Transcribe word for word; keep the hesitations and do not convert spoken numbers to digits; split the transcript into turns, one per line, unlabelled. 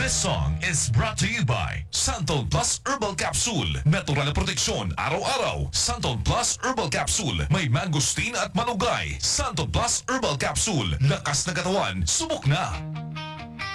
This song is brought to you by Santon Plus Herbal Capsule. Natural na proteksyon araw-araw. Santon Plus Herbal Capsule. May mangosteen at malunggay. Santon Plus Herbal Capsule. Lakas na katawan. Subok na!